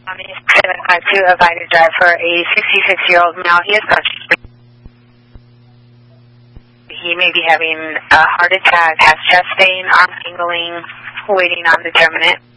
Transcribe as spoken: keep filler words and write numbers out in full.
seven five two, a Vital Drive for a sixty-six-year-old male. He is conscious. He may be having a heart attack, has chest pain, arm tingling, waiting on determinant.